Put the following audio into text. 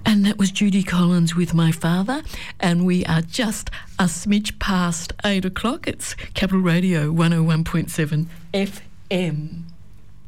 And that was Judy Collins with My Father, and we are just a smidge past 8 o'clock. It's Capital Radio 101.7 FM.